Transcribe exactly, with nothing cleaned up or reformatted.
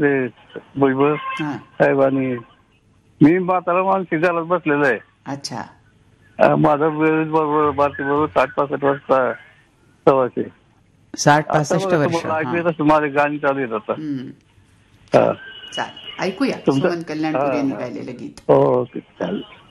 आपले भुजबळ हा साहेब आणि मी म्हातारा मानसिक घालत बसलेलो आहे. अच्छा. अं, माझा वेळ बरोबर भारती बरोबर साठ पासष्ट वर्षचा प्रवासी. साठ आता पासष्ट बघा वर्ष तुम्हाला हा. ऐकू येत असतं माझे गाणी चालू येत आता. हम्म. हा. चाल ऐकूया तुमचं सुमन कल्याणपूर यांनी हा गायलेलं गीत. हो चालेल.